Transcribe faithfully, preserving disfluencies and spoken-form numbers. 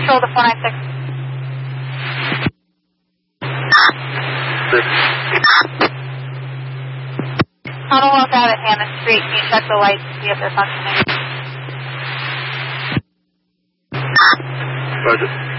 Control to four nine six. Six. Tunnel walk out at Hammond Street. Can you check the lights to see if they're functioning? Roger.